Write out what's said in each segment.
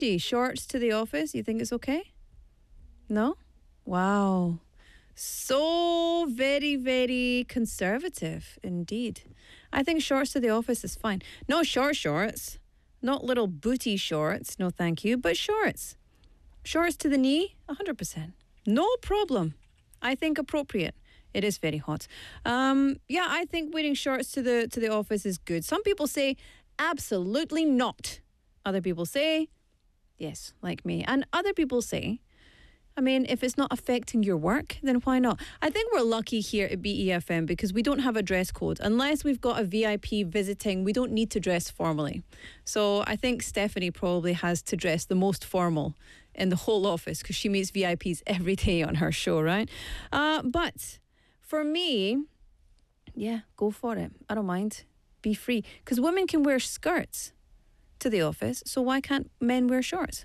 shorts to the office. You think it's okay? No? Wow. So very, very conservative indeed. I think shorts to the office is fine. No shorts. Not little booty shorts. No, thank you. But shorts. Shorts to the knee, 100%. No problem. I think appropriate. It is very hot. Yeah, I think wearing shorts to the office is good. Some people say absolutely not. Other people say yes, like me. And other people say, I mean, if it's not affecting your work, then why not? I think we're lucky here at BEFM because we don't have a dress code. Unless we've got a VIP visiting, we don't need to dress formally. So I think Stephanie probably has to dress the most formal in the whole office because she meets VIPs every day on her show, right? But for me, yeah, go for it. I don't mind. Be free. Because women can wear skirts to the office, so why can't men wear shorts?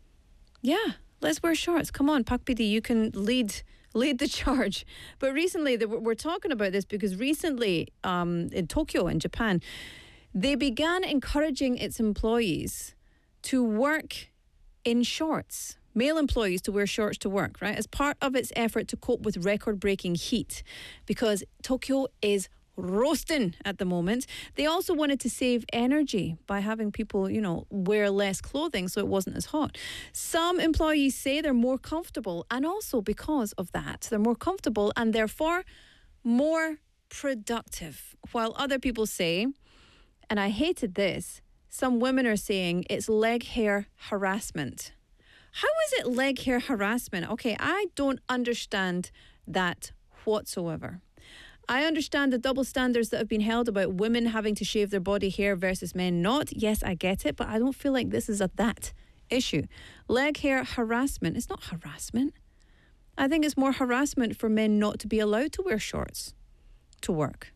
Yeah, let's wear shorts. Come on, Pak PD, you can lead the charge. But recently, we're talking about this because recently in Tokyo, in Japan, they began encouraging its employees to work in shorts. Male employees to wear shorts to work, right? As part of its effort to cope with record-breaking heat because Tokyo is roasting at the moment. They also wanted to save energy by having people, wear less clothing so it wasn't as hot. Some employees say they're more comfortable, and also because of that, they're more comfortable and therefore more productive. While other people say, and I hated this, some women are saying it's leg hair harassment. How is it leg hair harassment? Okay, I don't understand that whatsoever. I understand the double standards that have been held about women having to shave their body hair versus men not. Yes, I get it, but I don't feel like this is that issue. Leg hair harassment, it's not harassment. I think it's more harassment for men not to be allowed to wear shorts to work,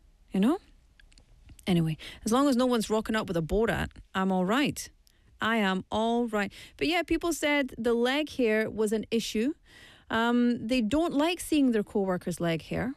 Anyway, as long as no one's rocking up with a Borat, I'm all right. I am all right. But yeah, people said the leg hair was an issue. They don't like seeing their co-workers' leg hair.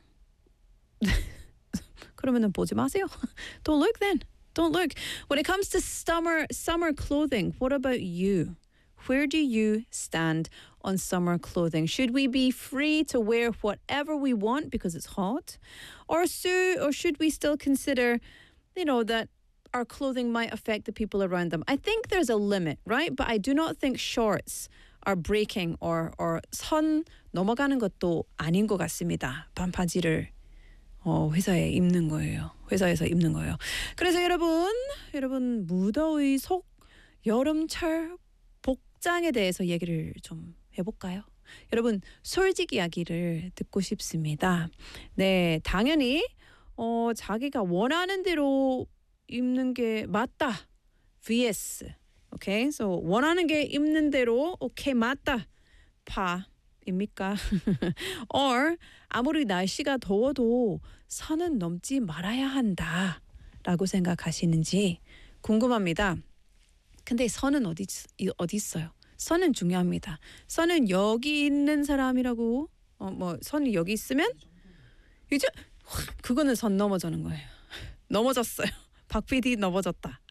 그러면은 보지 마세요. Don't look then. Don't look. When it comes to summer clothing, what about you? Where do you stand on summer clothing? Should we be free to wear whatever we want because it's hot? Or should we still consider, that our clothing might affect the people around them? I think there's a limit, right? But I do not think shorts are breaking or 선 넘어가는 것도 아닌 것 같습니다. 반바지를 회사에 입는 거예요. 회사에서 입는 거예요. 그래서 여러분 무더위 속 여름철 복장에 대해서 얘기를 좀 해볼까요? 여러분 솔직 이야기를 듣고 싶습니다. 네, 당연히 자기가 원하는 대로 입는 게 맞다. vs. Okay, so 원하는 게 입는 대로 오케이 맞다. 파입니까? or 아무리 날씨가 더워도 선은 넘지 말아야 한다. 라고 생각하시는지 궁금합니다. 근데 선은 어디 있어요? 선은 중요합니다. 선은 여기 있는 사람이라고 선이 여기 있으면 이제 그거는 선 넘어지는 거예요. 넘어졌어요. 박 PD 넘어졌다.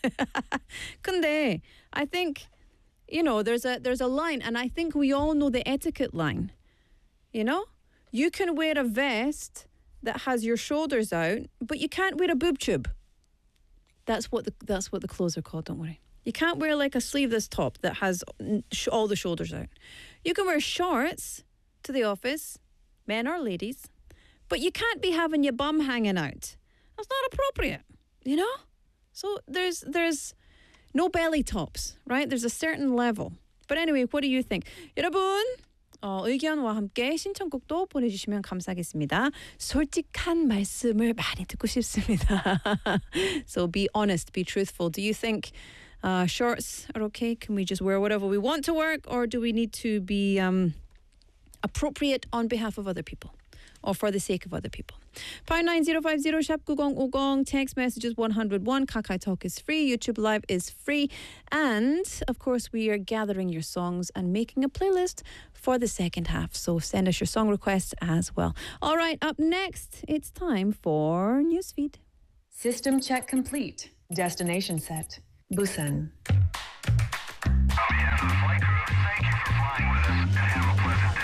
근데 I think there's a line, and I think we all know the etiquette line. You can wear a vest that has your shoulders out, but you can't wear a boob tube. That's what the clothes are called, don't worry. You can't wear like a sleeveless top that has all the shoulders out. You can wear shorts to the office, men or ladies, but you can't be having your bum hanging out. That's not appropriate, So there's no belly tops, right? There's a certain level. But anyway, what do you think? 여러분, 의견과 함께 신청곡도 보내주시면 감사하겠습니다. 솔직한 말씀을 많이 듣고 싶습니다. So be honest, be truthful. Do you think shorts are okay? Can we just wear whatever we want to work? Or do we need to be appropriate on behalf of other people? Or for the sake of other people. 59050 샵 9050 text messages 101. Kakao Talk is free. YouTube Live is free. And of course, we are gathering your songs and making a playlist for the second half. So send us your song requests as well. All right, up next, it's time for Newsfeed. System check complete. Destination set. Busan. On behalf of the flight crew, thank you for flying with us and have a pleasant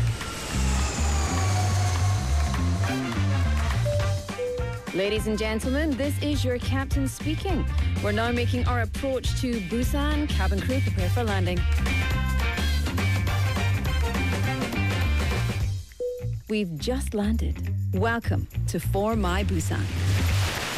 day. Ladies and gentlemen, this is your captain speaking. We're now making our approach to Busan. Cabin crew, prepare for landing. We've just landed. Welcome to For My Busan.